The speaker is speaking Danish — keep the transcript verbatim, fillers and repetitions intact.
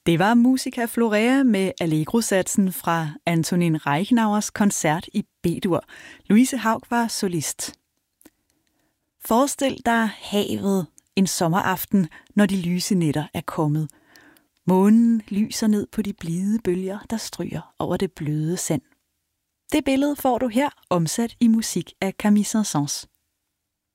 Det var Musica Florea med Allegro-satsen fra Antonin Reichenauers koncert i B-dur. Louise Haug var solist. Forestil dig havet en sommeraften, når de lyse nætter er kommet. Månen lyser ned på de blide bølger, der stryger over det bløde sand. Det billede får du her omsat i musik af Camille Saint-Saëns.